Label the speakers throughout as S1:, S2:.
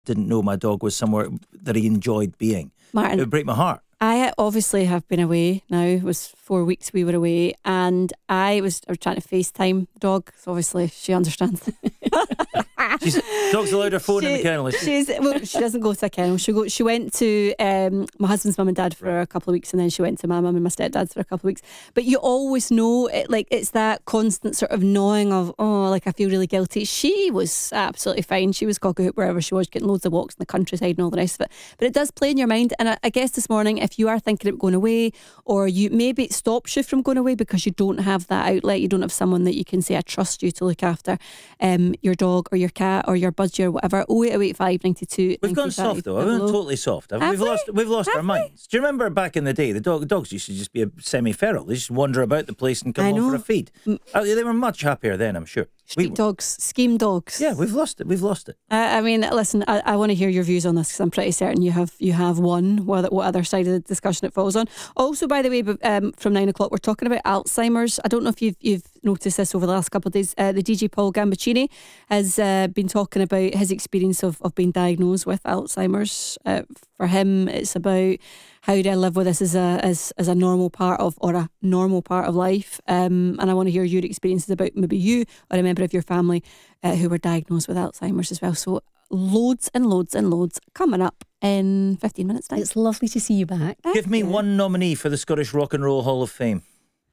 S1: didn't know my dog was somewhere that he enjoyed being.
S2: Martin,
S1: It would break my heart.
S2: I obviously have been away now. It was 4 weeks we were away, and I was trying to FaceTime the dog, so obviously she understands.
S1: Dog's allowed her phone in the kennel.
S2: She doesn't go to a kennel. She went to my husband's mum and dad for a couple of weeks, and then she went to my mum and my stepdad's for a couple of weeks. But you always know, it's that constant sort of gnawing of, I feel really guilty. She was absolutely fine. She was cock-a-hoop wherever she was, getting loads of walks in the countryside and all the rest of it. But it does play in your mind, and I guess this morning, if you are thinking about going away, or maybe it stops you from going away because you don't have that outlet, you don't have someone that you can say, I trust you to look after your dog or your cat or your budgie or whatever. 08085 92.
S1: We've gone soft though. We've gone totally soft. We've lost our minds. Do you remember back in the day, the dogs used to just be a semi-feral. They just wander about the place and come home for a feed. They were much happier then, I'm sure.
S2: Street dogs, scheme dogs.
S1: Yeah, we've lost it.
S2: I mean, listen, I want to hear your views on this, because I'm pretty certain you have one. What other side of the discussion it falls on. Also, by the way, from 9 o'clock, we're talking about Alzheimer's. I don't know if you've noticed this over the last couple of days. The DJ Paul Gambaccini has been talking about his experience of being diagnosed with Alzheimer's. For him, it's about how do I live with this as a normal part of life. And I want to hear your experiences about maybe you or a member of your family who were diagnosed with Alzheimer's as well. So loads and loads and loads coming up in 15 minutes time.
S3: It's lovely to see you back.
S1: Give me one nominee for the Scottish Rock and Roll Hall of Fame.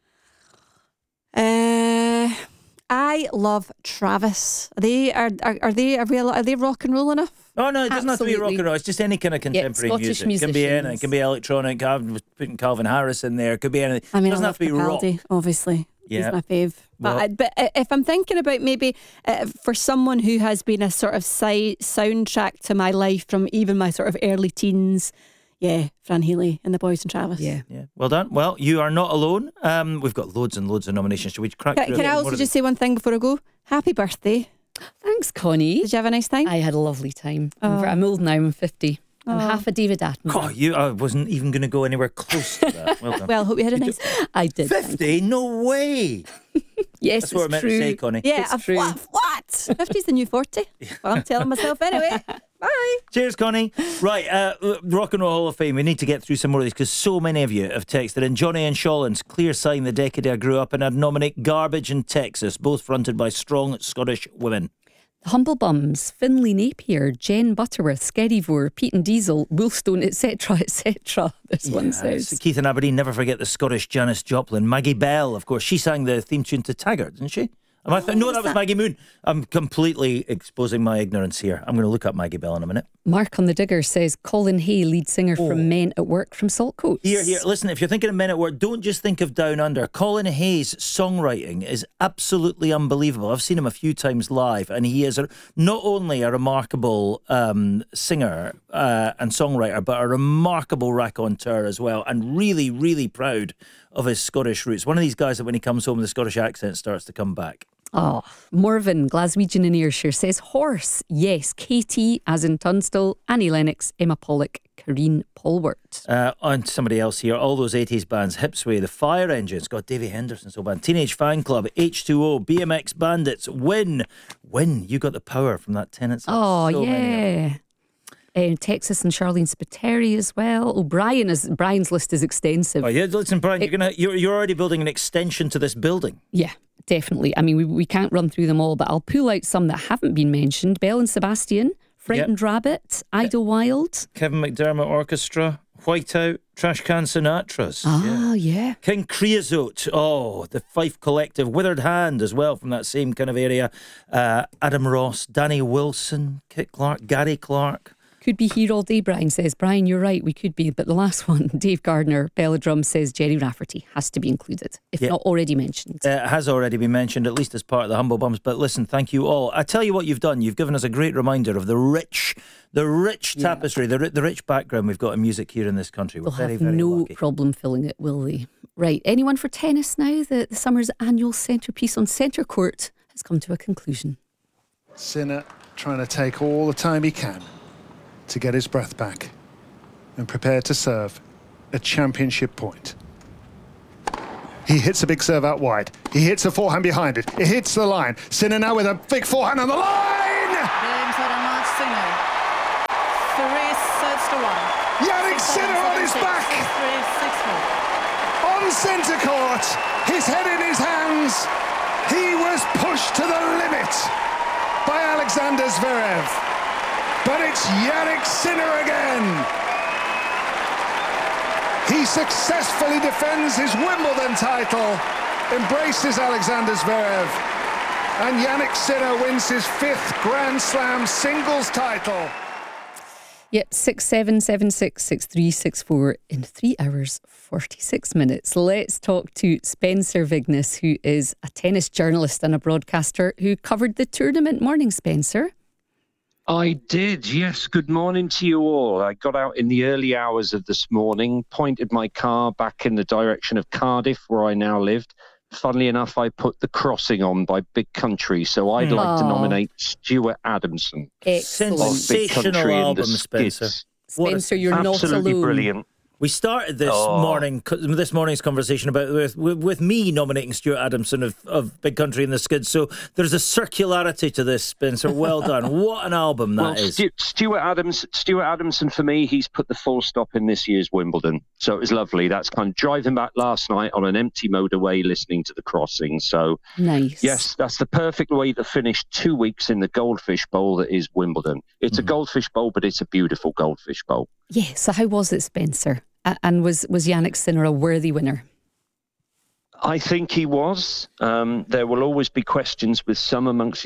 S2: I love Travis. Are they rock and roll enough?
S1: Oh no, it doesn't have to be rock and roll. It's just any kind of contemporary
S3: Scottish
S1: music. It can be anything. It can be electronic. I'm putting Calvin Harris in there. It could be anything.
S2: I mean,
S1: it doesn't have to be
S2: Capaldi,
S1: rock.
S2: obviously.
S1: Yeah.
S2: He's my fave. But if I'm thinking about maybe for someone who has been a sort of soundtrack to my life from even my sort of early teens, Fran Healy and the Boys and Travis.
S1: Yeah. Well done. Well, you are not alone. We've got loads and loads of nominations. Should we crack through?
S2: Can I also just say one thing before I go? Happy birthday.
S3: Thanks, Connie.
S2: Did you have a nice time?
S3: I had a lovely time. I'm old now, I'm 50. I'm half a David Attenborough.
S1: I wasn't even going to go anywhere close to that. Well done.
S2: Well, hope you had a nice time.
S3: I did.
S1: 50? No way.
S3: Yes,
S1: that's what I meant to say, Connie.
S2: Yeah,
S3: it's true.
S2: What? 50's the new 40. Well, I'm telling myself anyway. Bye.
S1: Cheers, Connie. Right, Rock and Roll Hall of Fame. We need to get through some more of these because so many of you have texted. And Johnny and Shawlands, clear sign the decade I grew up in. I'd nominate Garbage and Texas, both fronted by strong Scottish women.
S3: The Humble Bums, Finlay Napier, Jen Butterworth, Skerryvore, Pete and Diesel, Woolstone, etc., etc. This one says.
S1: Keith and Aberdeen, never forget the Scottish Janis Joplin. Maggie Bell, of course, she sang the theme tune to Taggart, didn't she? No, that was Maggie Moon. I'm completely exposing my ignorance here. I'm going to look up Maggie Bell in a minute.
S3: Mark on the Digger says Colin Hay, lead singer from Men at Work from Saltcoats.
S1: Here. Listen, if you're thinking of Men at Work, don't just think of Down Under. Colin Hay's songwriting is absolutely unbelievable. I've seen him a few times live, and he is not only a remarkable singer and songwriter, but a remarkable raconteur as well, and really, really proud of his Scottish roots. One of these guys that when he comes home, the Scottish accent starts to come back.
S3: Oh, Morven, Glaswegian in Ayrshire says Horse. Yes, Katie, as in Tunstall, Annie Lennox, Emma Pollock, Karine Polwart.
S1: And somebody else here, all those 80s bands, Hipsway, The Fire Engines, got Davy Henderson's old band, Teenage Fan Club, H2O, BMX Bandits, Win, you got the power from that Tenants.
S3: Oh,
S1: so
S3: yeah. Texas and Charlene Spiteri as well. Brian's list is extensive.
S1: Oh yeah, listen, Brian, you're already building an extension to this building.
S3: Yeah, definitely. I mean, we can't run through them all, but I'll pull out some that haven't been mentioned. Belle and Sebastian, Frightened Rabbit, Idlewild,
S1: Kevin McDermott Orchestra, Whiteout, Trash Can Sinatras.
S3: Yeah.
S1: King Creosote. Oh, the Fife Collective, Withered Hand as well from that same kind of area. Adam Ross, Danny Wilson, Kit Clark, Gary Clark.
S3: Could be here all day, Brian says. Brian, you're right, we could be. But the last one, Dave Gardner, Bella Drum says Jerry Rafferty has to be included, if not already mentioned.
S1: It has already been mentioned, at least as part of the Humble Bums. But listen, thank you all. I tell you what you've done. You've given us a great reminder of the rich tapestry, the rich background we've got in music here in this country. We're
S3: They'll
S1: very,
S3: have
S1: very
S3: no
S1: lucky.
S3: problem filling it, will they? Right, anyone for tennis now? The summer's annual centrepiece on centre court has come to a conclusion.
S4: Sinner trying to take all the time he can to get his breath back and prepare to serve a championship point. He hits a big serve out wide. He hits a forehand behind it. It hits the line. Sinner now with a big forehand on the line! Jannik Sinner on his back. On centre court, his head in his hands. He was pushed to the limit by Alexander Zverev. But it's Jannik Sinner again. He successfully defends his Wimbledon title, embraces Alexander Zverev, and Jannik Sinner wins his 5th Grand Slam singles title.
S3: Yep, 6-7, 7-6, 6-3, 6-4 in 3 hours, 46 minutes. Let's talk to Spencer Vignes, who is a tennis journalist and a broadcaster who covered the tournament. Morning, Spencer.
S5: I did, yes. Good morning to you all. I got out in the early hours of this morning, pointed my car back in the direction of Cardiff, where I now lived. Funnily enough, I put The Crossing on by Big Country, so I'd like to nominate Stuart Adamson.
S3: Excellent.
S1: Sensational album, Spencer.
S3: Spencer, you're not alone.
S5: Absolutely brilliant.
S1: We started this morning's conversation about with me nominating Stuart Adamson of Big Country and the Skids. So there's a circularity to this, Spencer. Well done. What an album that is.
S5: Stuart Adamson, for me, he's put the full stop in this year's Wimbledon. So it was lovely. That's kind of driving back last night on an empty motorway, listening to The Crossing. So
S3: nice.
S5: Yes, that's the perfect way to finish 2 weeks in the Goldfish Bowl that is Wimbledon. It's a Goldfish Bowl, but it's a beautiful Goldfish Bowl.
S3: Yeah, so how was it, Spencer? And was Jannik Sinner a worthy winner?
S5: I think he was. There will always be questions with some amongst,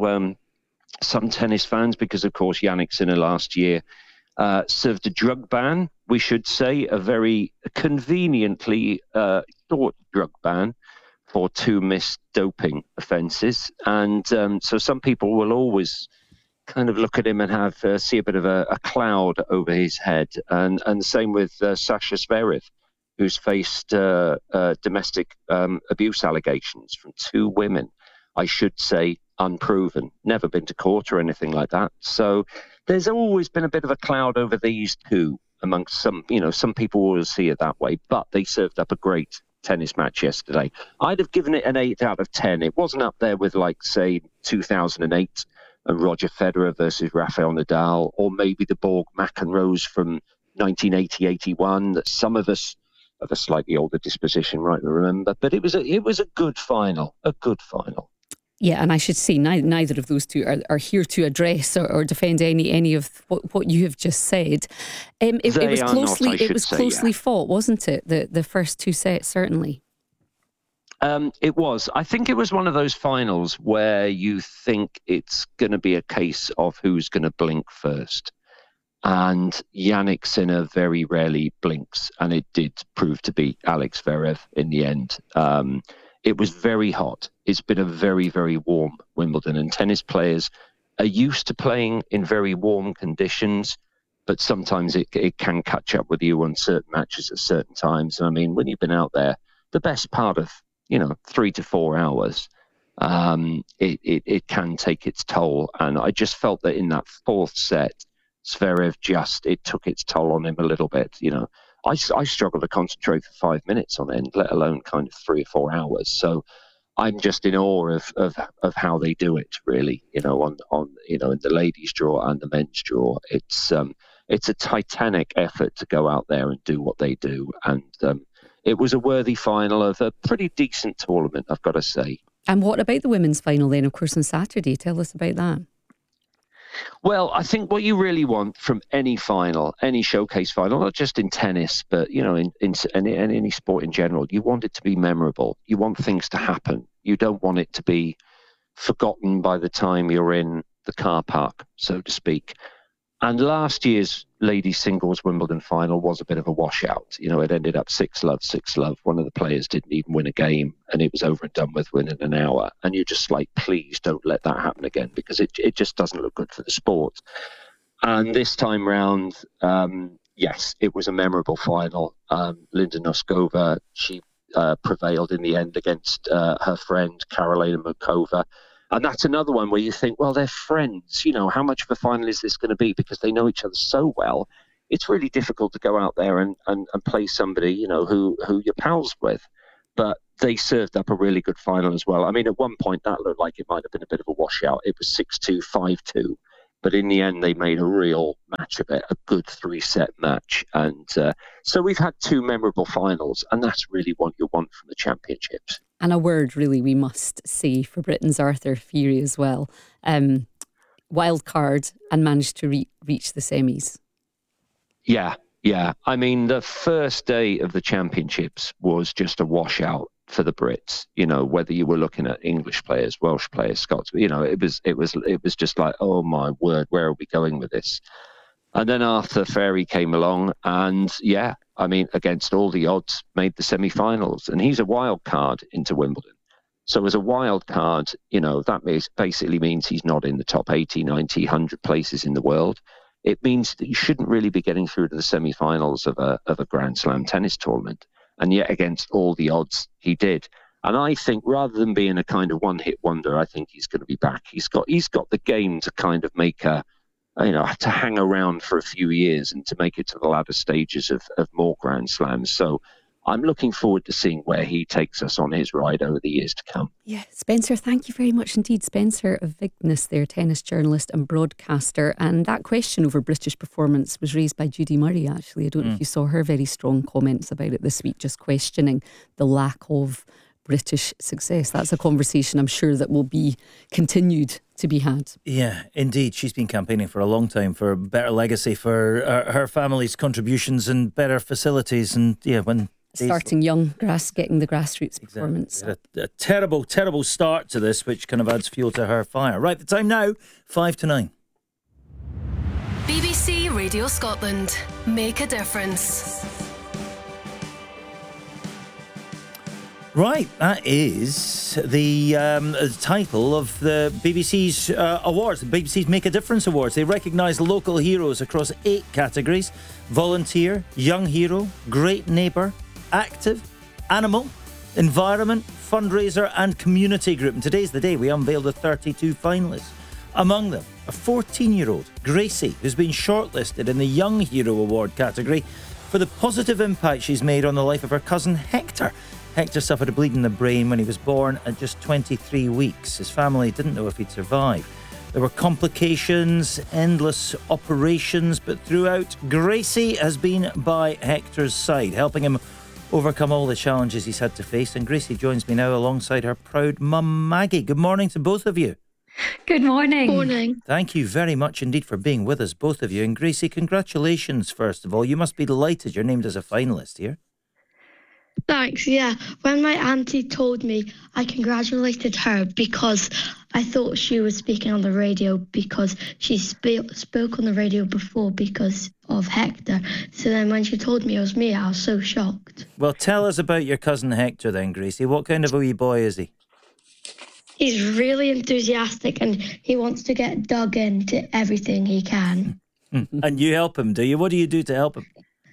S5: some tennis fans, because, of course, Jannik Sinner last year served a drug ban, we should say, a very conveniently short drug ban for 2 missed doping offences. And so some people will always kind of look at him and see a bit of a cloud over his head. And the same with Sasha Zverev, who's faced domestic abuse allegations from 2 women, I should say unproven, never been to court or anything like that. So there's always been a bit of a cloud over these two amongst some people will see it that way, but they served up a great tennis match yesterday. I'd have given it an 8 out of 10. It wasn't up there with, like, say, 2008 and Roger Federer versus Rafael Nadal, or maybe the Borg McEnroes from 1980-81 that some of us of a slightly older disposition might remember. But it was a good final,
S3: Yeah, and I should say neither of those two are here to address or defend any of what you have just said. It was closely fought, wasn't it? The first 2 sets, certainly.
S5: It was. I think it was one of those finals where you think it's going to be a case of who's going to blink first. And Jannik Sinner very rarely blinks, and it did prove to be Alex Zverev in the end. It was very hot. It's been a very, very warm Wimbledon, and tennis players are used to playing in very warm conditions, but sometimes it can catch up with you on certain matches at certain times. And I mean, when you've been out there, the best part of 3 to 4 hours, it can take its toll. And I just felt that in that 4th set, Zverev it took its toll on him a little bit. I struggle to concentrate for 5 minutes on end, let alone kind of 3 or 4 hours. So I'm just in awe of how they do it, really. On in the ladies' draw and the men's draw, it's a titanic effort to go out there and do what they do. And it was a worthy final of a pretty decent tournament, I've got to say.
S3: And what about the women's final then, of course, on Saturday? Tell us about that.
S5: Well, I think what you really want from any final, any showcase final, not just in tennis, but, in any sport in general, you want it to be memorable. You want things to happen. You don't want it to be forgotten by the time you're in the car park, so to speak. And last year's ladies singles Wimbledon final was a bit of a washout. It ended up 6-love. One of the players didn't even win a game, and it was over and done with within an hour. And you're just like, please don't let that happen again, because it just doesn't look good for the sport. And this time round, yes, it was a memorable final. Linda Noskova, she prevailed in the end against her friend Karolina Muchova. And that's another one where you think, well, they're friends. How much of a final is this going to be? Because they know each other so well. It's really difficult to go out there and play somebody, who you're pals with. But they served up a really good final as well. I mean, at one point, that looked like it might have been a bit of a washout. It was 6-2, 5-2 But in the end, they made a real match of it, a good 3-set match. And so we've had 2 memorable finals, and that's really what you want from the championships.
S3: And a word, really, we must say for Britain's Arthur Furey as well. Wild card and managed to reach the semis.
S5: Yeah. I mean, the first day of the championships was just a washout for the Brits. You know, whether you were looking at English players, Welsh players, Scots, you know, it was just like, oh my word, where are we going with this? And then Arthur Furey came along, and yeah, I mean, against all the odds, made the semi-finals, and he's a wild card into Wimbledon. So as a wild card, you know, that basically means he's not in the top 80, 90, 100 places in the world. It means that you shouldn't really be getting through to the semi-finals of a Grand Slam tennis tournament. And yet against all the odds, he did. And I think rather than being a kind of one-hit wonder, I think he's going to be back. He's got the game to kind of make to hang around for a few years and to make it to the latter stages of more Grand Slams. So I'm looking forward to seeing where he takes us on his ride over the years to come.
S3: Yeah, Spencer, thank you very much indeed. Spencer Vignes there, tennis journalist and broadcaster. And that question over British performance was raised by Judy Murray, actually. I don't know if you saw her very strong comments about it this week, just questioning the lack of British success. That's a conversation I'm sure that will be continued to be had.
S1: Yeah, indeed. She's been campaigning for a long time for a better legacy for her family's contributions and better facilities. And yeah, when
S3: starting young, getting the grassroots performance.
S1: A terrible, terrible start to this, which kind of adds fuel to her fire. Right, the time now, 5 to 9.
S6: BBC Radio Scotland. Make a difference.
S1: Right, that is the title of the BBC's awards, the BBC's Make a Difference Awards. They recognise local heroes across 8 categories: volunteer, young hero, great neighbour, active, animal, environment, fundraiser and community group. And today's the day we unveiled the 32 finalists. Among them, a 14-year-old, Gracie, who's been shortlisted in the Young Hero Award category for the positive impact she's made on the life of her cousin Hector. Hector suffered a bleed in the brain when he was born at just 23 weeks. His family didn't know if he'd survive. There were complications, endless operations, but throughout, Gracie has been by Hector's side, helping him overcome all the challenges he's had to face. And Gracie joins me now alongside her proud mum, Maggie. Good morning to both of you.
S7: Good morning.
S8: Morning.
S1: Thank you very much indeed for being with us, both of you. And Gracie, congratulations, first of all. You must be delighted you're named as a finalist here.
S8: Thanks, yeah. When my auntie told me, I congratulated her because I thought she was speaking on the radio because she spoke on the radio before because of Hector. So then when she told me it was me, I was so shocked.
S1: Well, tell us about your cousin Hector then, Gracie. What kind of a wee boy is he?
S8: He's really enthusiastic and he wants to get dug into everything he can.
S1: And you help him, do you? What do you do to help him?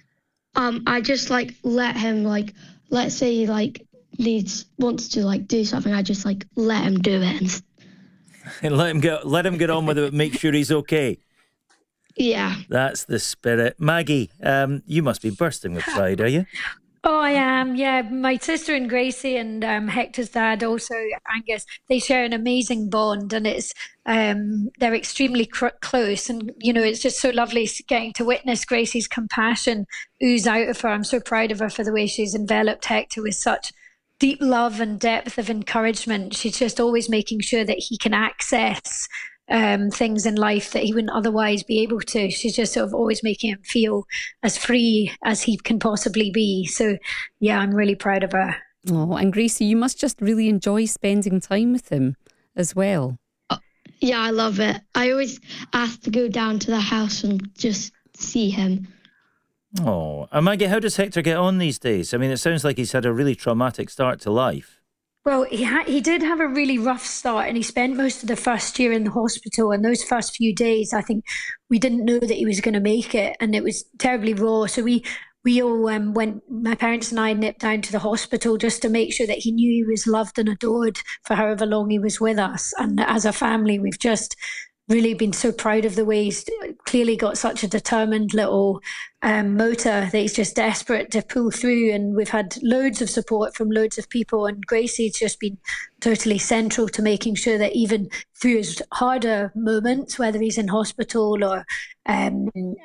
S8: I just let him let's say he wants to do something. I just let him do it
S1: And let him get on with it. Make sure he's okay.
S8: Yeah,
S1: that's the spirit. Maggie, you must be bursting with pride, are you?
S7: Oh, I am. Yeah, my sister and Gracie and Hector's dad, also Angus, they share an amazing bond, and it's they're extremely close. And it's just so lovely getting to witness Gracie's compassion ooze out of her. I'm so proud of her for the way she's enveloped Hector with such deep love and depth of encouragement. She's just always making sure that he can access things in life that he wouldn't otherwise be able to. She's just sort of always making him feel as free as he can possibly be. So yeah, I'm really proud of her.
S3: Oh, and Gracie, you must just really enjoy spending time with him as well.
S8: Yeah, I love it. I always ask to go down to the house and just see him.
S1: Oh, and Maggie, how does Hector get on these days? I mean, it sounds like he's had a really traumatic start to life.
S7: Well, he did have a really rough start, and he spent most of the first year in the hospital. And those first few days, I think we didn't know that he was going to make it, and it was terribly raw. So we all went. My parents and I nipped down to the hospital just to make sure that he knew he was loved and adored for however long he was with us. And as a family, we've just really been so proud of the way he's clearly got such a determined little motor that he's just desperate to pull through. And we've had loads of support from loads of people, and Gracie's just been totally central to making sure that even through his harder moments, whether he's in hospital or